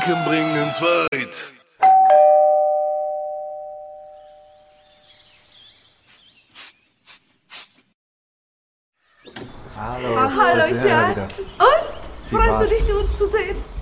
Gedanken bringen's weit. Hallo. Hallo, da sind wir Schatz. wieder. Und? Wie Freust war's? du dich, uns zu sehen?